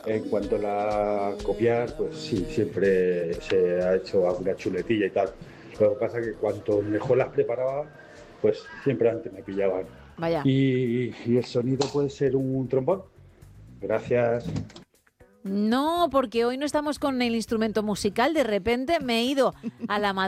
En cuanto a la copiar, pues sí, siempre se ha hecho alguna chuletilla y tal. Lo que pasa es que cuanto mejor las preparaba, pues siempre antes me pillaban. Vaya. Y el sonido puede ser un trombón. Gracias. No, porque hoy no estamos con el instrumento musical. De repente me he ido a la